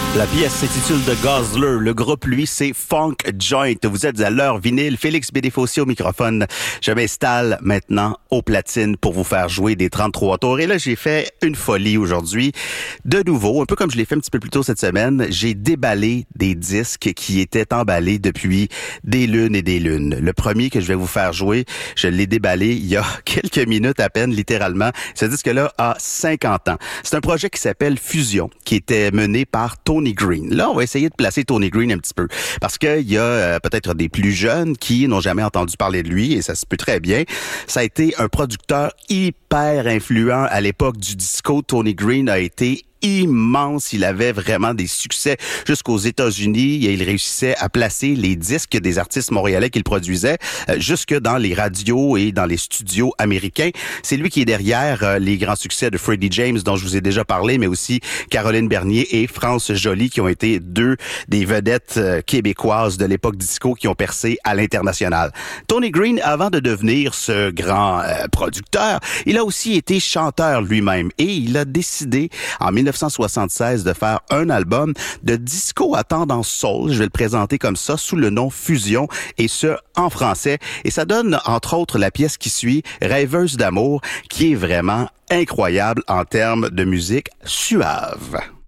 La pièce s'intitule The Guzzler. Le groupe, lui, c'est Funk Joint. Vous êtes à l'heure vinyle. Félix Bédéfossé au microphone. Je m'installe maintenant aux platines pour vous faire jouer des 33 tours. Et là, j'ai fait une folie aujourd'hui. De nouveau, un peu comme je l'ai fait un petit peu plus tôt cette semaine, j'ai déballé des disques qui étaient emballés depuis des lunes et des lunes. Le premier que je vais vous faire jouer, je l'ai déballé il y a quelques minutes à peine, littéralement. Ce disque-là a 50 ans. C'est un projet qui s'appelle Fusion, qui était mené par Tony Green. Là, on va essayer de placer Tony Green un petit peu, parce qu'il y a peut-être des plus jeunes qui n'ont jamais entendu parler de lui, et ça se peut très bien. Ça a été un producteur hyper influent à l'époque du disco. Tony Green a été immense. Il avait vraiment des succès jusqu'aux États-Unis et il réussissait à placer les disques des artistes montréalais qu'il produisait jusque dans les radios et dans les studios américains. C'est lui qui est derrière les grands succès de Freddie James dont je vous ai déjà parlé, mais aussi Caroline Bernier et France Joly qui ont été deux des vedettes québécoises de l'époque disco qui ont percé à l'international. Tony Green, avant de devenir ce grand producteur, il a aussi été chanteur lui-même et il a décidé en 1976 de faire un album de disco à tendance soul. Je vais le présenter comme ça sous le nom Fusion et ce en français. Et ça donne entre autres la pièce qui suit, Rêveuse d'amour, qui est vraiment incroyable en termes de musique suave.